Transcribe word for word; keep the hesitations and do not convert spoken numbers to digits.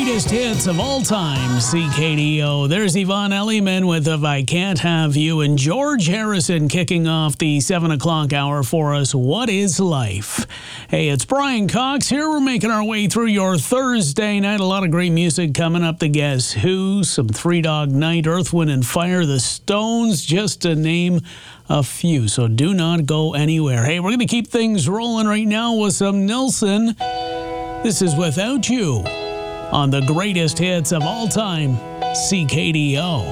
greatest hits of all time, C K D O. There's Yvonne Elliman with If I Can't Have You, and George Harrison kicking off the seven o'clock hour for us. What is life? Hey, it's Brian Cox here. We're making our way through your Thursday night. A lot of great music coming up. The Guess Who, some Three Dog Night, Earth, Wind and Fire, The Stones, just to name a few. So do not go anywhere. Hey, we're going to keep things rolling right now with some Nilsson. This is Without You on the greatest hits of all time, C K D O.